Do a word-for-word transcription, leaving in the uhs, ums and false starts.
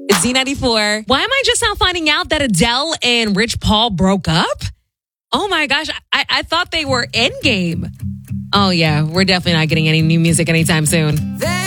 It's Z ninety-four. Why am I just now finding out that Adele and Rich Paul broke up? Oh my gosh, I, I thought they were endgame. Oh yeah, we're definitely not getting any new music anytime soon.